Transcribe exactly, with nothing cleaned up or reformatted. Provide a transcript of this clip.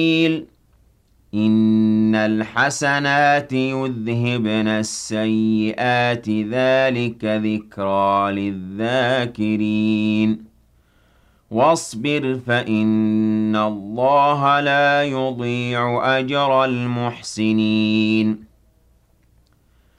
إِنَّ الْحَسَنَاتِ يُذْهِبْنَ السَّيِّئَاتِ ذَلِكَ ذِكْرَىٰ لِلذَّاكِرِينَ وَاصْبِرْ فَإِنَّ اللَّهَ لَا يُضِيعُ أَجْرَ الْمُحْسِنِينَ